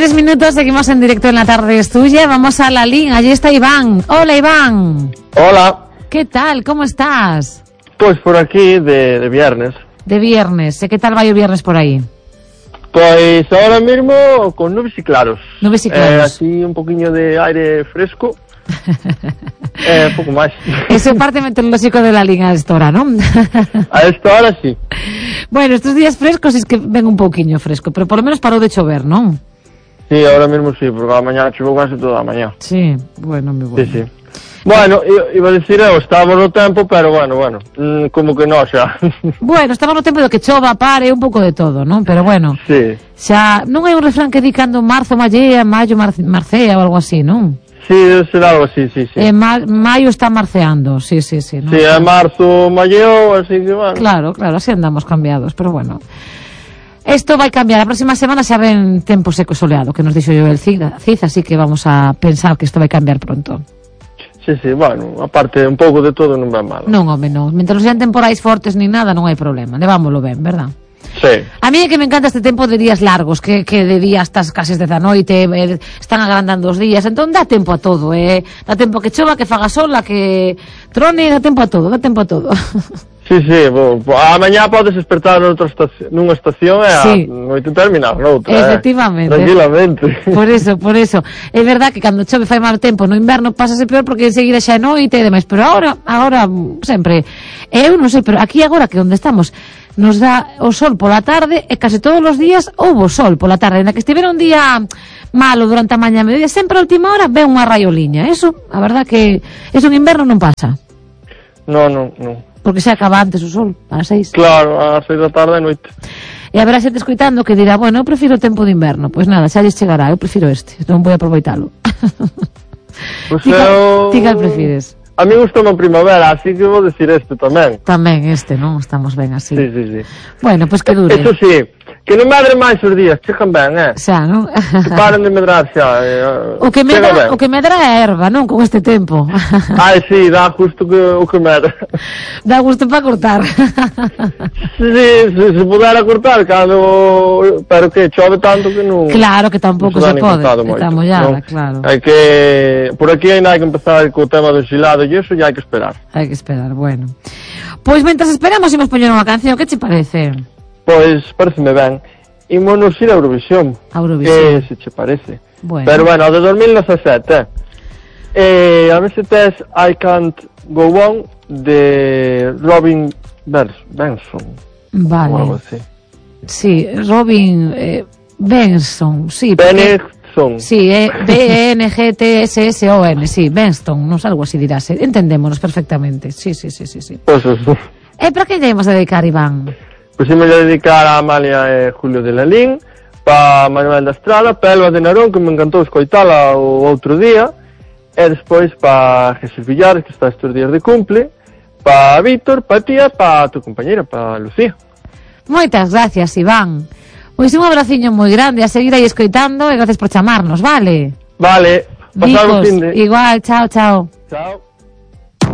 3 minutos, seguimos en directo en La Tarde es Tuya. Vamos a la línea, allí está Iván. Hola, Iván. Hola. ¿Qué tal? ¿Cómo estás? Pues por aquí de viernes. De viernes. ¿Qué tal va el viernes por ahí? Pues ahora mismo con nubes y claros. Nubes y claros. Así un poquillo de aire fresco. Poco más. Eso es parte meteorológico de la línea a esta hora, ¿no? A esta hora sí. Bueno, estos días frescos es que ven un poquinho fresco, pero por lo menos paró de chover, ¿no? Sí, ahora mismo sí, porque a la mañana choveu casi toda a mañá. Sí, bueno, muy bueno. Sí. Bueno, iba a decir estábamos no tempo, pero bueno, como que no, xa. Bueno, estamos no tempo do que chova, pare, un pouco de todo, non? Pero bueno, Sí. xa non hai un refrán que di cando marzo mallea, maio marcea ou algo así, non? Sí, debe ser algo así, sí. Maio está marceando, sí, non? Sí, a marzo malleo, así que bueno. Claro, así andamos cambiados, pero bueno. Esto vai cambiar, a próxima semana xa ven tempo seco e soleado, que nos dixo yo el Cid, así que vamos a pensar que isto vai cambiar pronto. Sí, bueno, aparte un pouco de todo non vai mal. Non, home, non. Mentre non sean temporais fortes ni nada, non hai problema. Levámoslo ben, verdad? Sí. A mí é que me encanta este tempo de días largos, que de días estás case da noite, están agrandando os días, entón dá tempo a todo, dá tempo que chova, que faga sol, que trone, dá tempo a todo. Sí, a mañá podes despertar nunha estación e a noite terminar noutra. Efectivamente. Tranquilamente. Por eso. É verdad que cando chove fai mal tempo, no inverno pásase peor porque enseguida xa é noite e demais, pero agora sempre, eu non sei, pero aquí agora que onde estamos nos dá o sol pola tarde e case todos os días houbo sol pola tarde, na que estivera un día malo durante a mañá e mediodía, sempre a última hora ve unha raioliña. Eso, a verdad que eso en inverno non pasa. Non. Porque se acaba antes o sol, ás 6. Claro, ás 6 da tarde e noite. E haberá xente escoitando que dirá, bueno, eu prefiro o tempo de inverno. Pois nada, xa lles chegará, eu prefiro este, non vou aproveitalo. Pois ti cal prefires? A mí gustoume a primavera, así que vou decir este tamén. Tamén este, non? Estamos ben así. Sí. Bueno, pois que dure. Eso sí, que non medre máis os días, chegan ben, Xa, non? Que paren de medrar xa. O que medra é a erva, non? Con este tempo. Ai, sí, dá justo o que medra. Dá gusto para cortar. Sí, se pudera cortar, pero que chove tanto que non... Claro, que tampouco se pode, está mollada, claro. Hai que... Por aquí ainda hai que empezar co tema do xilado e iso ya hai que esperar. Hai que esperar, bueno. Pois mentras esperamos imos poñer unha canción, que che parece? Pois pareceme ben. Imos ir a Eurovisión. Que se che parece. Bueno. Pero bueno, de 2017. A ver se tes I Can't Go On de Robin Benson. Vale. O algo así. Sí, Robin Benson, sí. Benson. Sí, B-E-N-G-T-S-S-O-N, sí, Benson, non sei, algo así dirás. Entendémonos perfectamente, sí. Pois eso. E para que lle íamos a dedicar, Iván? Pois imos a dedicar a Amalia e Julio de Lalín, para Manuel da Estrada, para Elba de Narón, que me encantou escoitala o outro día, e despois para Jesús Villares, que está estes días de cumple, para Víctor, para tía, para tu compañera, para Lucía. Moitas gracias, Iván. Pois un abraciño moi grande, a seguir aí escoitando e gracias por chamarnos, vale? Vale, pasar o fin de... Igual, chao. Chao.